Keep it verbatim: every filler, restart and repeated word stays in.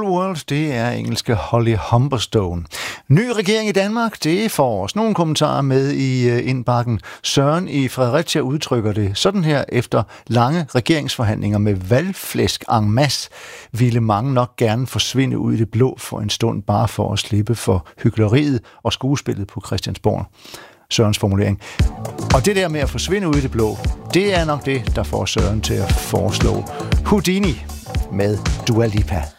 World, det er engelske Holly Humberstone. Ny regering i Danmark, det får os nogle kommentarer med i indbakken. Søren i Fredericia udtrykker det sådan her: efter lange regeringsforhandlinger med valgflæsk en masse, ville mange nok gerne forsvinde ud i det blå for en stund, bare for at slippe for hykleriet og skuespillet på Christiansborg. Sørens formulering. Og det der med at forsvinde ud i det blå, det er nok det, der får Søren til at foreslå Houdini med Dua Lipa.